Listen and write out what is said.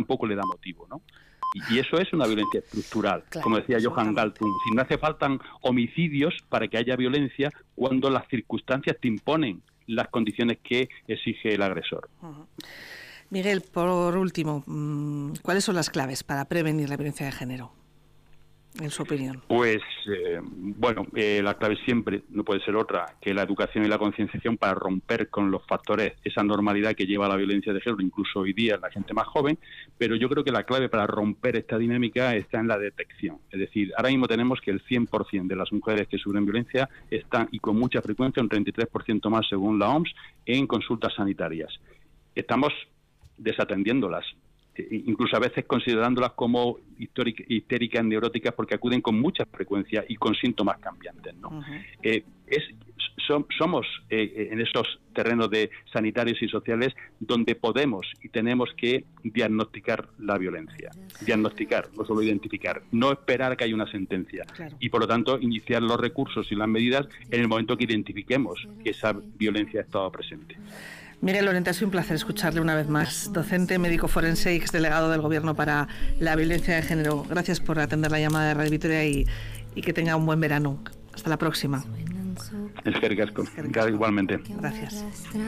tampoco le da motivo, ¿no? Y eso es una violencia estructural, claro, como decía Johan Galtung. Si no hace falta homicidios para que haya violencia cuando las circunstancias te imponen las condiciones que exige el agresor. Miguel, por último, ¿cuáles son las claves para prevenir la violencia de género, en su opinión? Pues, la clave siempre no puede ser otra que la educación y la concienciación para romper con los factores, esa normalidad que lleva a la violencia de género, incluso hoy día en la gente más joven, pero yo creo que la clave para romper esta dinámica está en la detección. Es decir, ahora mismo tenemos que el 100% de las mujeres que sufren violencia están, y con mucha frecuencia, un 33% más según la OMS, en consultas sanitarias. Estamos desatendiéndolas, incluso a veces considerándolas como histéricas, neuróticas, porque acuden con mucha frecuencia y con síntomas cambiantes, ¿no? Somos en esos terrenos de sanitarios y sociales donde podemos y tenemos que diagnosticar la violencia. Diagnosticar, no solo identificar, no esperar a que haya una sentencia. Claro. Y por lo tanto iniciar los recursos y las medidas en el momento que identifiquemos que esa violencia ha estado presente. Miguel Lorente, ha sido un placer escucharle una vez más, docente, médico forense y exdelegado del Gobierno para la violencia de género. Gracias por atender la llamada de Radio Vitoria y que tenga un buen verano. Hasta la próxima. Eskerrik asko. Igualmente. Gracias.